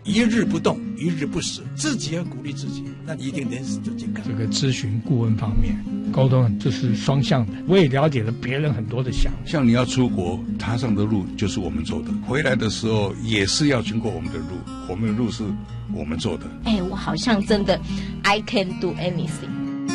一日不动，一日不死，自己要鼓励自己，那你一定能死就健康。 这个咨询顾问方面，沟通就是双向的，我也了解了别人很多的想法。 像你要出国，踏上的路就是我们走的，回来的时候也是要经过我们的路，我们的路是我们做的。 我好像真的 I can do anything。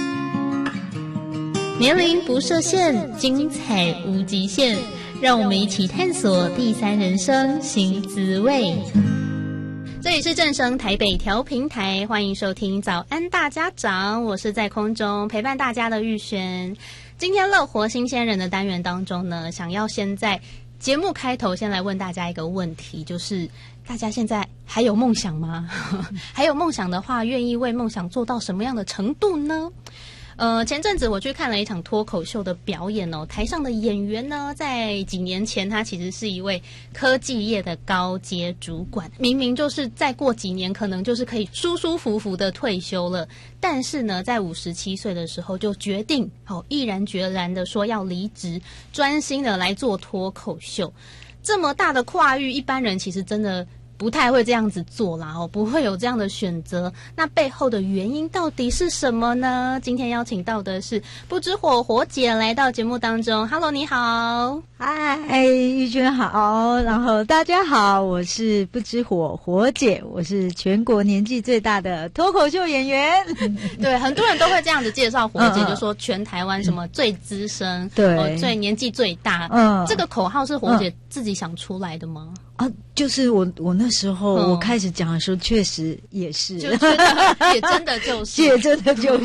年龄不设限，精彩无极限，让我们一起探索第三人生新滋味。这里是正声台北调频台，欢迎收听早安大家长，我是在空中陪伴大家的玉璇。今天乐活新鲜人的单元当中呢，想要先在节目开头先来问大家一个问题，就是大家现在还有梦想吗？还有梦想的话，愿意为梦想做到什么样的程度呢？前阵子我去看了一场脱口秀的表演哦，台上的演员呢，在几年前他其实是一位科技业的高阶主管，明明就是再过几年可能就是可以舒舒服服的退休了，但是呢，在57岁的时候就决定毅然决然的说要离职，专心的来做脱口秀。这么大的跨域，一般人其实真的不太会这样子做啦，不会有这样的选择。那背后的原因到底是什么呢？今天邀请到的是不知火火姐来到节目当中。Hello， 你好。 嗨，玉娟好，然后大家好，我是不知火火姐，我是全国年纪最大的脱口秀演员。 对，很多人都会这样子介绍火姐，就说全台湾什么最资深， 对， 最年纪最大。这个口号是火姐自己想出来的吗？ 就是我那时候我开始讲的时候，确实也是， 就觉得也真的就是， 也真的就是。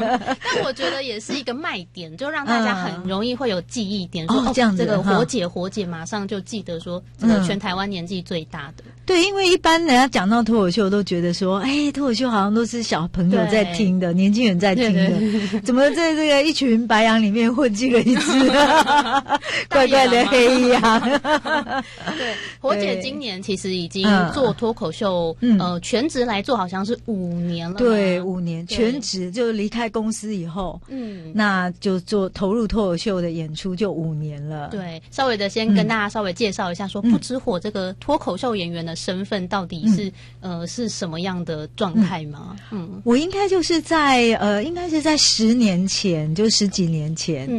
但我觉得也是一个卖点，就让大家很容易会有记忆点，说这样子， 这个火姐马上就记得说这个全台湾年纪最大的。 对，因为一般人家讲到脱口秀，都觉得说，脱口秀好像都是小朋友在听的，年轻人在听的，怎么在这个一群白羊里面混进了一只怪怪的黑羊？ 对，火姐今年其实已经做脱口秀，全职来做好像是5年了。 对，5年全职，就离开公司以后，那就投入脱口秀的演出就5年了。 对，稍微的先跟大家稍微介绍一下，说不知火这个脱口秀演员的身份到底是什么样的状态吗？ 我应该就是应该是在10年前，就10几年前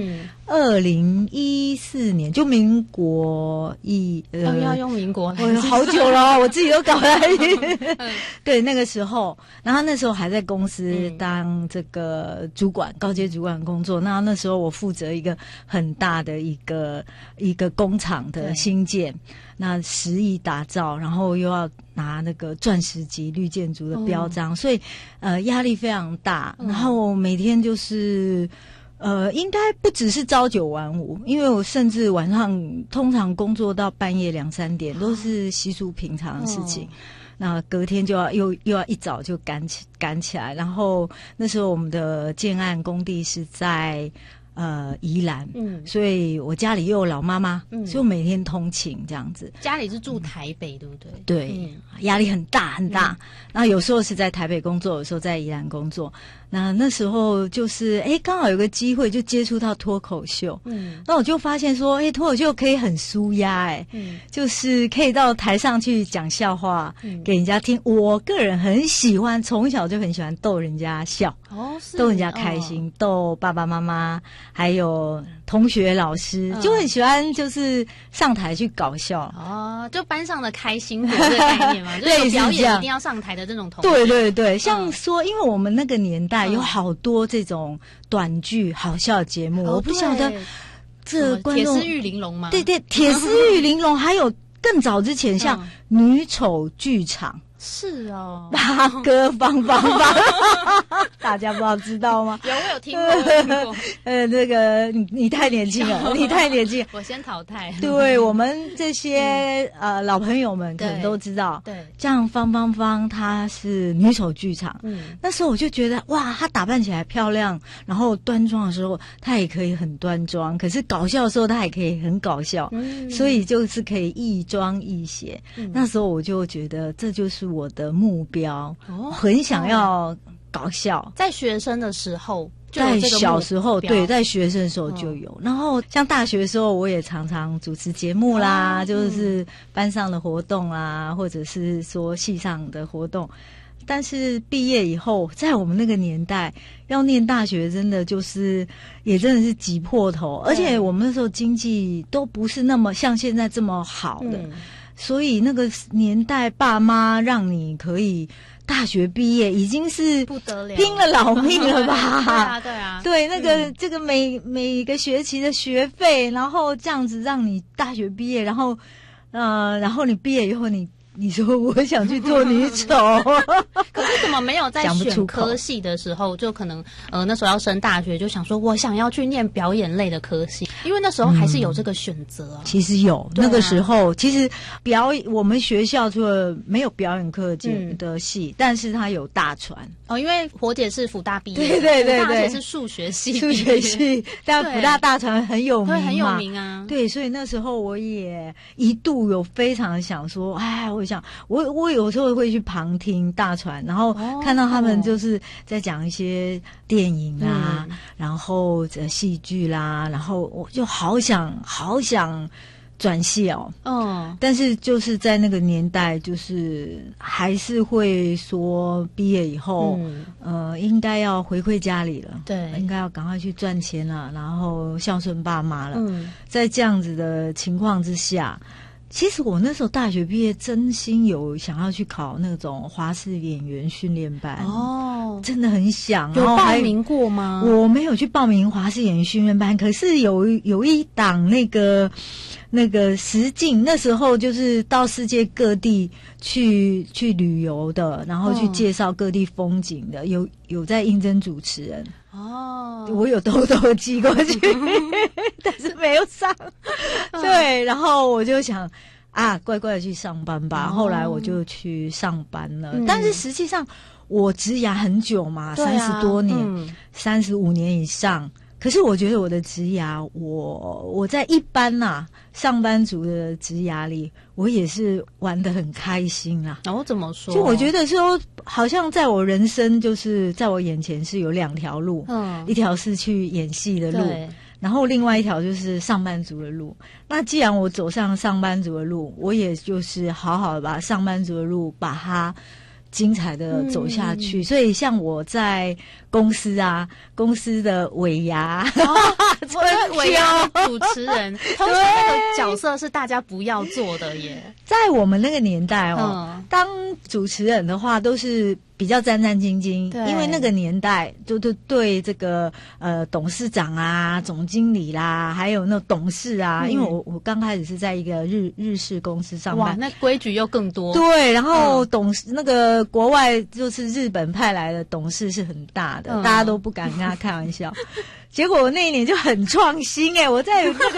，2014年就民国要用民国来，好久了，我自己都搞来。对，那个时候，然后那时候还在公司当这个主管，高阶主管工作。那时候我负责一个很大的一个工厂的新建，那10亿打造，然后又要拿那个钻石级绿建筑的标章，所以压力非常大。然后每天就是应该不只是朝9晚5，因为我甚至晚上通常工作到半夜2、3点，都是稀疏平常的事情。那隔天就要又要一早就赶起来，然后那时候我们的建案工地是在宜兰，所以我家里又有老妈妈，所以我每天通勤这样子。 家里是住台北，对不对？ 对，压力很大很大。然后有时候是在台北工作，有时候在宜兰工作。那时候就是刚好有个机会就接触到脱口秀，那我就发现说脱口秀可以很舒压，就是可以到台上去讲笑话给人家听。我个人很喜欢，从小就很喜欢逗人家笑，逗人家开心，逗爸爸妈妈还有同学老师，就很喜欢就是上台去搞笑。 就班上的开心果这个概念嘛，就是表演一定要上台的这种同学。 对对对，像说因为我们那个年代有好多这种短剧好笑节目，我不晓得这观众铁丝玉玲珑吗？ 对对，铁丝玉玲珑，还有更早之前像女丑剧场。 是哦， 八哥帮，大家不知道知道吗？ 有，我有听过。 那个你太年轻了，你太年轻， 我先淘汰。 对，我们这些老朋友们可能都知道， 对， 像方她是女丑剧场，那时候我就觉得哇，她打扮起来漂亮，然后端庄的时候她也可以很端庄，可是搞笑的时候她也可以很搞笑，所以就是可以亦庄亦谐。那时候我就觉得这就是我的目标，很想要搞笑。 在学生的时候在小时候，对，在学生的时候就有。然后像大学的时候，我也常常主持节目啦，就是班上的活动啦，或者是说系上的活动。但是毕业以后，在我们那个年代，要念大学真的就是也真的是挤破头，而且我们那时候经济都不是那么像现在这么好的，所以那个年代爸妈让你可以大学毕业已经是不得了， 拼了老命了吧？ 对啊， 对，那个这个每个学期的学费，然后这样子让你大学毕业，然后你毕业以后你说我想去做女丑， 可是怎么没有在选科系的时候，就可能那时候要升大学，就想说我想要去念表演类的科系，因为那时候还是有这个选择啊。 其实有，那个时候其实我们学校除了没有表演课的系，但是它有大传因为火姐是辅大毕业， 对， 大姐是数学系， 但辅大大传很有名嘛， 很有名啊。 对，所以那时候我也一度有非常想说，我有时候会去旁听大传，然后看到他们就是在讲一些电影啊，然后戏剧啦，然后我就好想转系但是就是在那个年代，就是还是会说毕业以后，应该要回馈家里了， 对， 应该要赶快去赚钱了，然后孝顺爸妈了。在这样子的情况之下，其实我那时候大学毕业，真心有想要去考那种华视演员训练班真的很想。 有报名过吗？ 我没有去报名华视演员训练班，可是有一档那个实境，那时候就是到世界各地去旅游的，然后去介绍各地风景的，有在应征主持人。我有偷偷寄过去但是没有上对，然后我就想乖乖的去上班吧，后来我就去上班了。但是实际上我职涯很久嘛，30多年，35年以上，可是我觉得我的职涯，我在一般上班族的职涯里，我也是玩得很开心啦。 怎么说？ 就我觉得说，好像在我人生，就是在我眼前是有2条路，一条是去演戏的路，然后另外一条就是上班族的路。那既然我走上上班族的路，我也就是好好的把上班族的路把它精彩的走下去。所以像我在公司的尾牙， 尾牙主持人，通常那个角色是大家不要做的耶。 在我们那个年代当主持人的话都是比较战战兢兢，因为那个年代就对这个董事长啊、总经理啦，还有那董事啊，因为我刚开始是在一个日式公司上班， 哇，那规矩又更多。 对，然后那个国外就是日本派来的董事是很大的，大家都不敢跟他开玩笑。结果我那一年就很创新我在那个